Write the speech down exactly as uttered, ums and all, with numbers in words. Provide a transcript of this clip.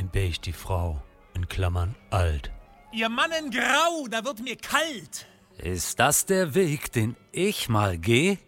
ein Beich die Frau, in Klammern alt. Ihr Mann in Grau, da wird mir kalt. Ist das der Weg, den ich mal geh?